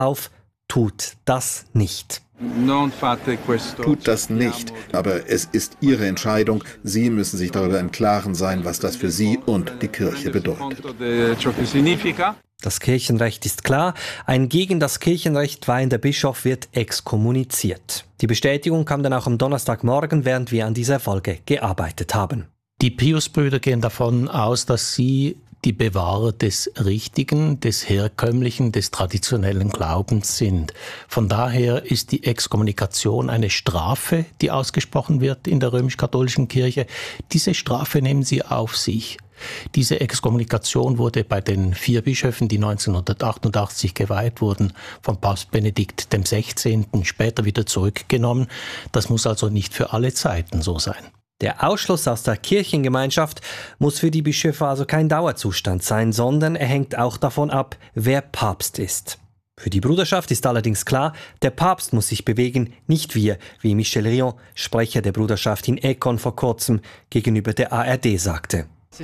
auf Tut das nicht. Tut das nicht, aber es ist Ihre Entscheidung. Sie müssen sich darüber im Klaren sein, was das für Sie und die Kirche bedeutet. Das Kirchenrecht ist klar. Ein gegen das Kirchenrecht weihender Bischof wird exkommuniziert. Die Bestätigung kam dann auch am Donnerstagmorgen, während wir an dieser Folge gearbeitet haben. Die Piusbrüder gehen davon aus, dass sie die Bewahrer des richtigen, des herkömmlichen, des traditionellen Glaubens sind. Von daher ist die Exkommunikation eine Strafe, die ausgesprochen wird in der römisch-katholischen Kirche. Diese Strafe nehmen sie auf sich. Diese Exkommunikation wurde bei den 4 Bischöfen, die 1988 geweiht wurden, von Papst Benedikt XVI. Später wieder zurückgenommen. Das muss also nicht für alle Zeiten so sein. Der Ausschluss aus der Kirchengemeinschaft muss für die Bischöfe also kein Dauerzustand sein, sondern er hängt auch davon ab, wer Papst ist. Für die Bruderschaft ist allerdings klar, der Papst muss sich bewegen, nicht wir, wie Michel Rion, Sprecher der Bruderschaft in Econ vor kurzem, gegenüber der ARD sagte. Die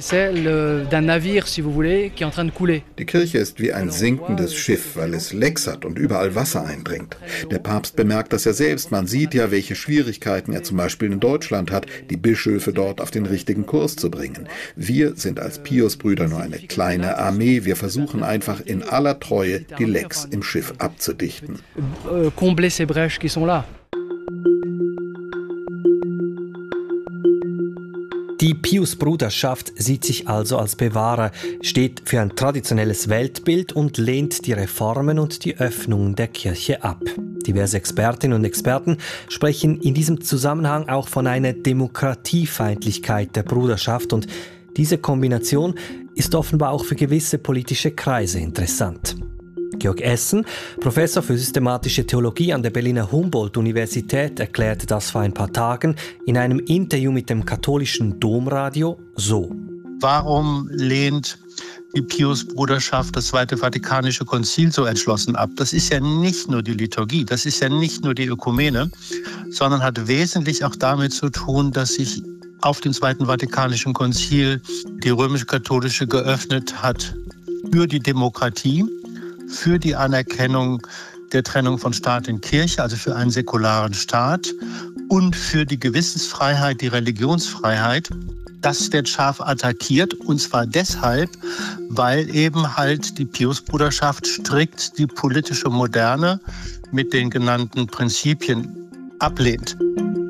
Kirche ist wie ein sinkendes Schiff, weil es Lecks hat und überall Wasser eindringt. Der Papst bemerkt das ja selbst. Man sieht ja, welche Schwierigkeiten er zum Beispiel in Deutschland hat, die Bischöfe dort auf den richtigen Kurs zu bringen. Wir sind als Piusbrüder nur eine kleine Armee. Wir versuchen einfach in aller Treue, die Lecks im Schiff abzudichten. Die Pius-Bruderschaft sieht sich also als Bewahrer, steht für ein traditionelles Weltbild und lehnt die Reformen und die Öffnung der Kirche ab. Diverse Expertinnen und Experten sprechen in diesem Zusammenhang auch von einer Demokratiefeindlichkeit der Bruderschaft und diese Kombination ist offenbar auch für gewisse politische Kreise interessant. Georg Essen, Professor für systematische Theologie an der Berliner Humboldt-Universität, erklärte das vor ein paar Tagen in einem Interview mit dem katholischen Domradio so. Warum lehnt die Pius-Bruderschaft das Zweite Vatikanische Konzil so entschlossen ab? Das ist ja nicht nur die Liturgie, das ist ja nicht nur die Ökumene, sondern hat wesentlich auch damit zu tun, dass sich auf dem Zweiten Vatikanischen Konzil die römisch-katholische geöffnet hat für die Demokratie, für die Anerkennung der Trennung von Staat und Kirche, also für einen säkularen Staat und für die Gewissensfreiheit, die Religionsfreiheit. Das wird scharf attackiert und zwar deshalb, weil eben halt die Pius-Bruderschaft strikt die politische Moderne mit den genannten Prinzipien ablehnt.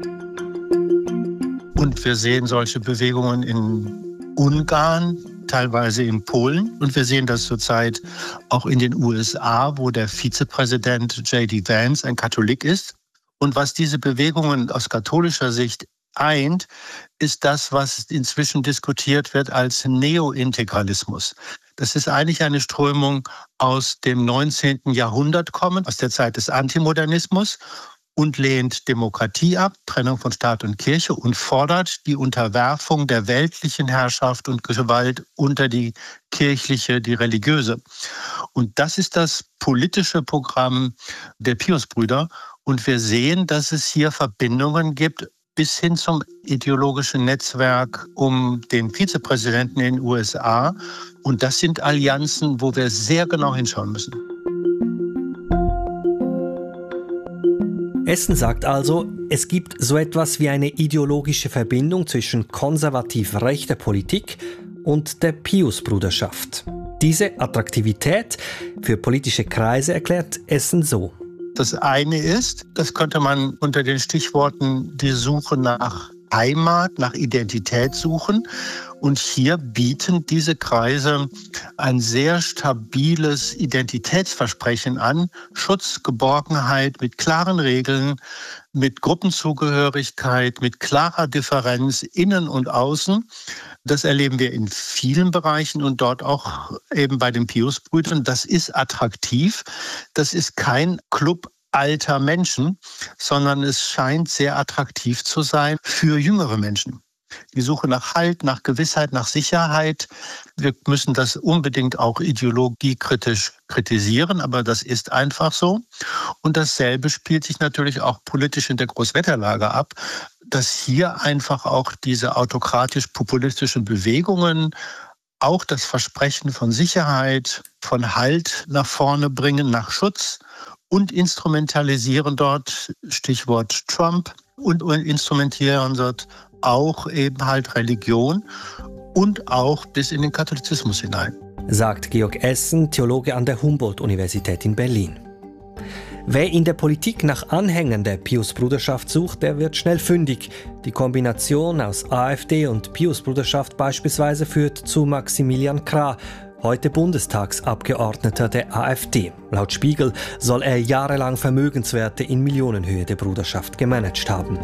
Und wir sehen solche Bewegungen in Ungarn, teilweise in Polen. Und wir sehen das zurzeit auch in den USA, wo der Vizepräsident J.D. Vance ein Katholik ist. Und was diese Bewegungen aus katholischer Sicht eint, ist das, was inzwischen diskutiert wird als Neointegralismus. Das ist eigentlich eine Strömung aus dem 19. Jahrhundert kommend, aus der Zeit des Antimodernismus und lehnt Demokratie ab, Trennung von Staat und Kirche und fordert die Unterwerfung der weltlichen Herrschaft und Gewalt unter die kirchliche, die religiöse. Und das ist das politische Programm der Piusbrüder. Und wir sehen, dass es hier Verbindungen gibt bis hin zum ideologischen Netzwerk um den Vizepräsidenten in den USA. Und das sind Allianzen, wo wir sehr genau hinschauen müssen. Essen sagt also, es gibt so etwas wie eine ideologische Verbindung zwischen konservativ rechter Politik und der Pius-Bruderschaft. Diese Attraktivität für politische Kreise erklärt Essen so. Das eine ist, das könnte man unter den Stichworten die Suche nach Heimat, nach Identität suchen. Und hier bieten diese Kreise ein sehr stabiles Identitätsversprechen an. Schutz, Geborgenheit mit klaren Regeln, mit Gruppenzugehörigkeit, mit klarer Differenz innen und außen. Das erleben wir in vielen Bereichen und dort auch eben bei den Piusbrüdern. Das ist attraktiv. Das ist kein Club alter Menschen, sondern es scheint sehr attraktiv zu sein für jüngere Menschen. Die Suche nach Halt, nach Gewissheit, nach Sicherheit. Wir müssen das unbedingt auch ideologiekritisch kritisieren, aber das ist einfach so. Und dasselbe spielt sich natürlich auch politisch in der Großwetterlage ab, dass hier einfach auch diese autokratisch-populistischen Bewegungen auch das Versprechen von Sicherheit, von Halt nach vorne bringen, nach Schutz und instrumentalisieren dort, Stichwort Trump, und instrumentieren dort auch eben halt Religion und auch bis in den Katholizismus hinein. Sagt Georg Essen, Theologe an der Humboldt-Universität in Berlin. Wer in der Politik nach Anhängern der Pius-Bruderschaft sucht, der wird schnell fündig. Die Kombination aus AfD und Pius-Bruderschaft beispielsweise führt zu Maximilian Krah, heute Bundestagsabgeordneter der AfD. Laut Spiegel soll er jahrelang Vermögenswerte in Millionenhöhe der Bruderschaft gemanagt haben.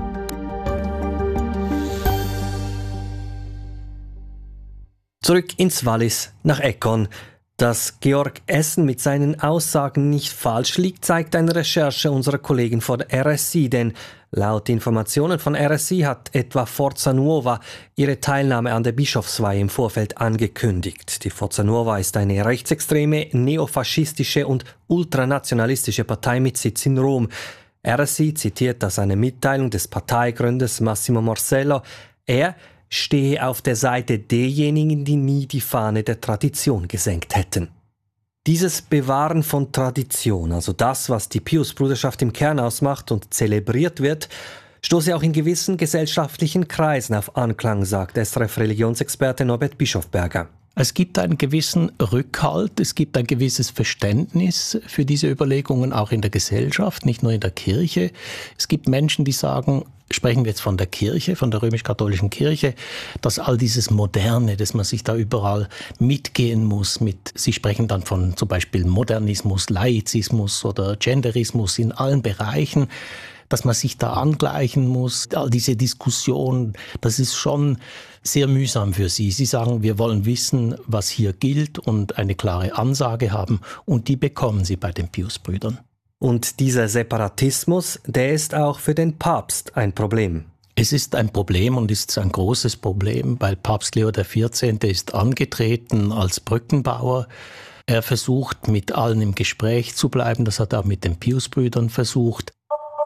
Zurück ins Wallis nach Ekkon. Dass Georg Essen mit seinen Aussagen nicht falsch liegt, zeigt eine Recherche unserer Kollegen von der RSI, denn laut Informationen von RSI hat etwa Forza Nuova ihre Teilnahme an der Bischofsweihe im Vorfeld angekündigt. Die Forza Nuova ist eine rechtsextreme, neofaschistische und ultranationalistische Partei mit Sitz in Rom. RSI zitiert aus einer Mitteilung des Parteigründers Massimo Morsello. Er stehe auf der Seite derjenigen, die nie die Fahne der Tradition gesenkt hätten. Dieses Bewahren von Tradition, also das, was die Pius-Bruderschaft im Kern ausmacht und zelebriert wird, stoße auch in gewissen gesellschaftlichen Kreisen auf Anklang, sagt SRF-Religionsexperte Norbert Bischofberger. Es gibt einen gewissen Rückhalt, es gibt ein gewisses Verständnis für diese Überlegungen auch in der Gesellschaft, nicht nur in der Kirche. Es gibt Menschen, die sagen, sprechen wir jetzt von der Kirche, von der römisch-katholischen Kirche, dass all dieses Moderne, dass man sich da überall mitgehen muss, sie sprechen dann von zum Beispiel Modernismus, Laizismus oder Genderismus in allen Bereichen, dass man sich da angleichen muss. All diese Diskussion, das ist schon sehr mühsam für sie. Sie sagen, wir wollen wissen, was hier gilt und eine klare Ansage haben. Und die bekommen sie bei den Pius-Brüdern. Und dieser Separatismus, der ist auch für den Papst ein Problem. Es ist ein Problem und ist ein großes Problem, weil Papst Leo XIV. Ist angetreten als Brückenbauer. Er versucht, mit allen im Gespräch zu bleiben. Das hat er auch mit den Pius-Brüdern versucht.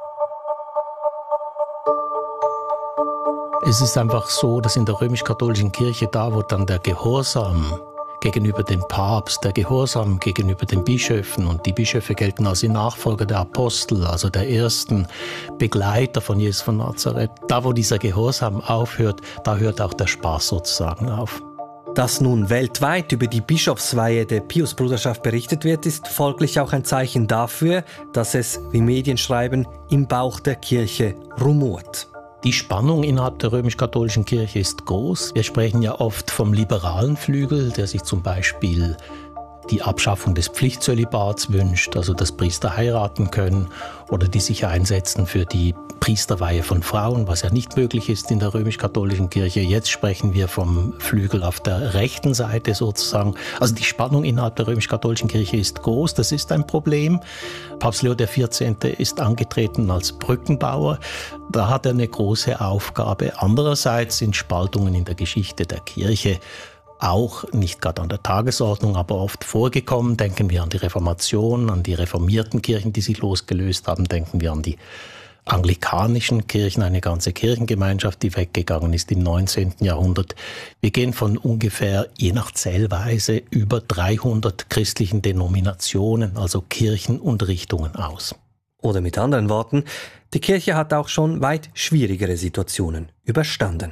Es ist einfach so, dass in der römisch-katholischen Kirche, da wo dann der Gehorsam gegenüber dem Papst, der Gehorsam gegenüber den Bischöfen, und die Bischöfe gelten als die Nachfolger der Apostel, also der ersten Begleiter von Jesus von Nazareth. Da wo dieser Gehorsam aufhört, da hört auch der Spaß sozusagen auf. Dass nun weltweit über die Bischofsweihe der Pius-Bruderschaft berichtet wird, ist folglich auch ein Zeichen dafür, dass es, wie Medien schreiben, im Bauch der Kirche rumort. Die Spannung innerhalb der römisch-katholischen Kirche ist groß. Wir sprechen ja oft vom liberalen Flügel, der sich zum Beispiel die Abschaffung des Pflichtzölibats wünscht, also dass Priester heiraten können, oder die sich einsetzen für die Priesterweihe von Frauen, was ja nicht möglich ist in der römisch-katholischen Kirche. Jetzt sprechen wir vom Flügel auf der rechten Seite sozusagen. Also die Spannung innerhalb der römisch-katholischen Kirche ist groß, das ist ein Problem. Papst Leo XIV. Ist angetreten als Brückenbauer. Da hat er eine große Aufgabe. Andererseits sind Spaltungen in der Geschichte der Kirche auch nicht gerade an der Tagesordnung, aber oft vorgekommen. Denken wir an die Reformation, an die reformierten Kirchen, die sich losgelöst haben. Denken wir an die anglikanischen Kirchen, eine ganze Kirchengemeinschaft, die weggegangen ist im 19. Jahrhundert. Wir gehen von ungefähr, je nach Zählweise, über 300 christlichen Denominationen, also Kirchen und Richtungen aus. Oder mit anderen Worten, die Kirche hat auch schon weit schwierigere Situationen überstanden.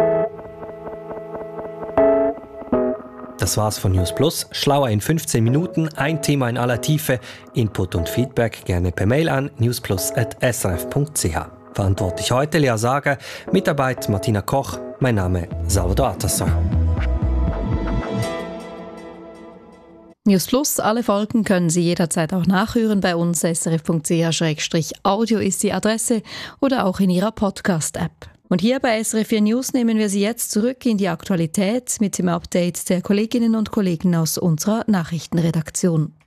Das war's von News Plus. Schlauer in 15 Minuten, ein Thema in aller Tiefe. Input und Feedback gerne per Mail an newsplus@srf.ch. Verantwortlich heute Lea Sager, Mitarbeit Martina Koch, mein Name Salvador Atasson. News Plus, alle Folgen können Sie jederzeit auch nachhören bei uns. srf.ch/audio ist die Adresse oder auch in Ihrer Podcast-App. Und hier bei SRF 4 News nehmen wir Sie jetzt zurück in die Aktualität mit dem Update der Kolleginnen und Kollegen aus unserer Nachrichtenredaktion.